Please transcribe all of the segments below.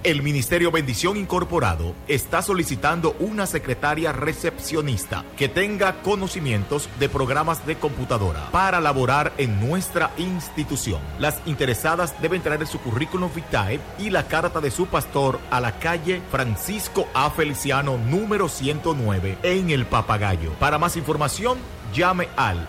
El Ministerio Bendición Incorporado está solicitando una secretaria recepcionista que tenga conocimientos de programas de computadora para laborar en nuestra institución. Las interesadas deben traer su currículum vitae y la carta de su pastor a la calle Francisco A. Feliciano, número 109, en El Papagayo. Para más información, llame al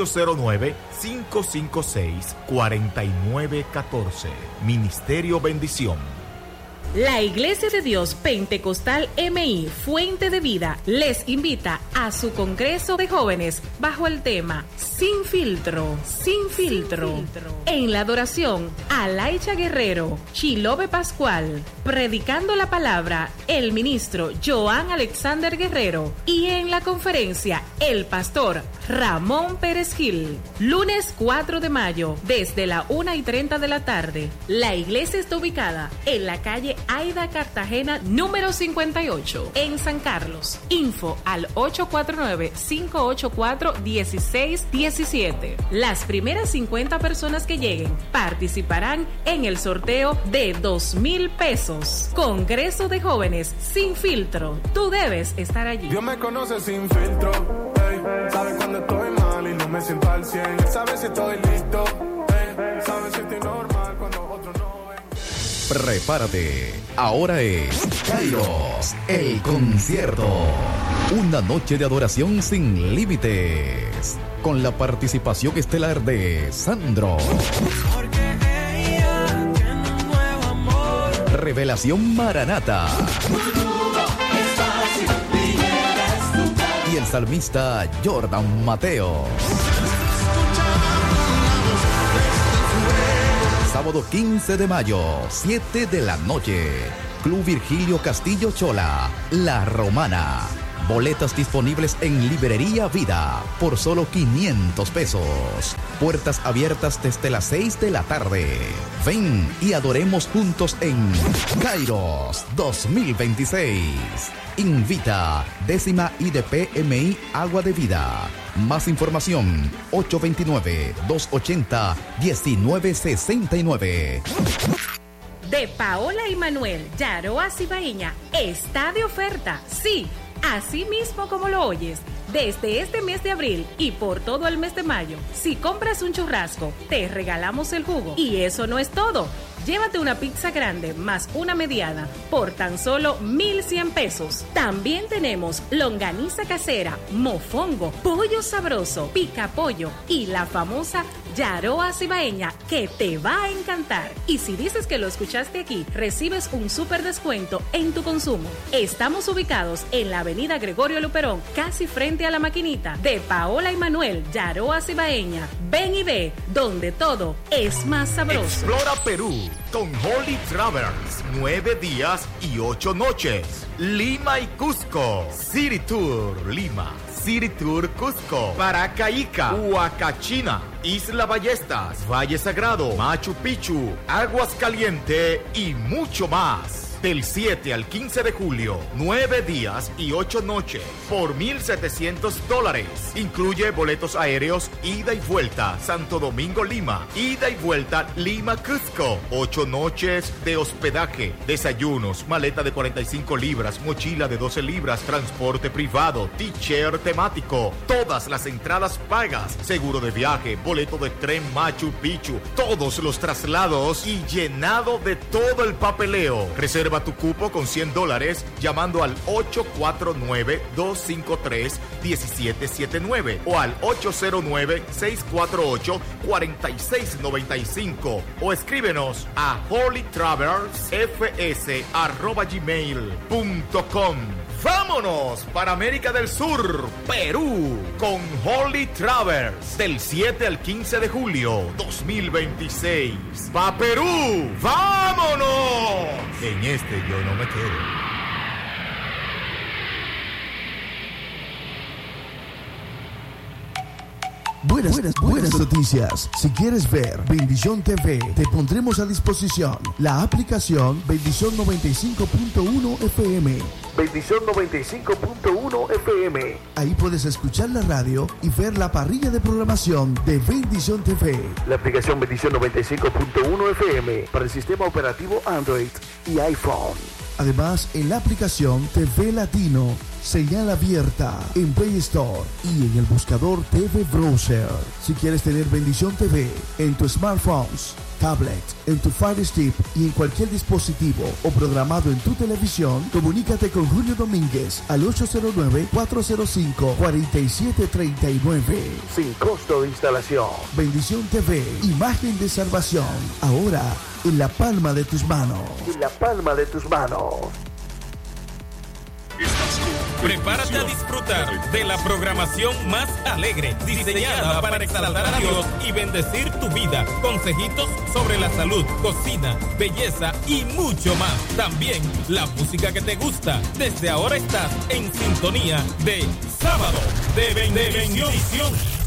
809-556-4914. Ministerio Bendición. La Iglesia de Dios Pentecostal MI Fuente de Vida les invita a su Congreso de Jóvenes bajo el tema Sin Filtro, Sin Filtro. En la adoración, Alaicha Guerrero, Chilobe Pascual, predicando la palabra, el ministro Joan Alexander Guerrero, y en la conferencia, el pastor Ramón Pérez Gil. Lunes 4 de mayo, desde la 1:30 de la tarde. La iglesia está ubicada en la calle Aida Cartagena, número 58, en San Carlos. Info al 849-584-1617. Las primeras 50 personas que lleguen participarán en el sorteo de 2,000 pesos. Congreso de Jóvenes Sin Filtro. Tú debes estar allí. Dios me conoce sin filtro. Hey, sabe cuando estoy mal y no me siento al 100. Él sabe si estoy listo. Hey, sabe si estoy normal cuando otros no ven. Prepárate, ahora es Kairos, el concierto. Una noche de adoración sin límites, con la participación estelar de Sandro. Porque ella tiene un nuevo amor. Revelación Maranata. Y el salmista Jordan Mateo. Sábado 15 de mayo, 7 de la noche. Club Virgilio Castillo Chola, La Romana. Boletas disponibles en Librería Vida por solo 500 pesos. Puertas abiertas desde las 6 de la tarde. Ven y adoremos juntos en Kairos 2026. Invita 10ª IDPMI Agua de Vida. Más información 829-280-1969. De Paola y Manuel Yaroa Cibaeña está de oferta. Sí, así mismo como lo oyes. Desde este mes de abril y por todo el mes de mayo, si compras un churrasco, te regalamos el jugo. Y eso no es todo. Llévate una pizza grande más una mediana por tan solo 1,100 pesos. También tenemos longaniza casera, mofongo, pollo sabroso, pica pollo y la famosa Yaroa Cibaeña, que te va a encantar. Y si dices que lo escuchaste aquí, recibes un súper descuento en tu consumo. Estamos ubicados en la avenida Gregorio Luperón, casi frente a la maquinita. De Paola y Manuel Yaroa Cibaeña. Ven y ve, donde todo es más sabroso. Explora Perú con Holy Travels, 9 días y 8 noches. Lima y Cusco, City Tour Lima, City Tour Cusco, Paracaica, Huacachina, Isla Ballestas, Valle Sagrado, Machu Picchu, Aguas Caliente y mucho más. Del 7 al 15 de julio, 9 días y 8 noches por $1,700. Incluye boletos aéreos, ida y vuelta, Santo Domingo, Lima, ida y vuelta, Lima, Cusco. 8 noches de hospedaje, desayunos, maleta de 45 libras, mochila de 12 libras, transporte privado, t-shirt temático, todas las entradas pagas, seguro de viaje, boleto de tren Machu Picchu, todos los traslados y llenado de todo el papeleo. Reserva tu cupo con $100 llamando al 849-253-1779 o al 809-648-4695 o escríbenos a holytravelsfs@gmail.com. ¡Vámonos para América del Sur, Perú, con Holy Travels, del 7 al 15 de julio 2026. ¡Va Perú! ¡Vámonos! En este yo no me quedo. Buenas noticias. Si quieres ver Bendición TV, te pondremos a disposición la aplicación Bendición 95.1 FM. Bendición 95.1 FM. Ahí puedes escuchar la radio y ver la parrilla de programación de Bendición TV. La aplicación Bendición 95.1 FM para el sistema operativo Android. y iPhone. Además, en la aplicación TV Latino, señal abierta en Play Store y en el buscador TV Browser. Si quieres tener Bendición TV en tu smartphones, tablet, en tu Fire Stick y en cualquier dispositivo o programado en tu televisión, comunícate con Julio Domínguez al 809-405-4739. Sin costo de instalación. Bendición TV, imagen de salvación. Ahora, en la palma de tus manos. En la palma de tus manos. Prepárate a disfrutar de la programación más alegre, diseñada para exaltar a Dios y bendecir tu vida. Consejitos sobre la salud, cocina, belleza y mucho más. También la música que te gusta. Desde ahora estás en sintonía de Sábado de Bendición.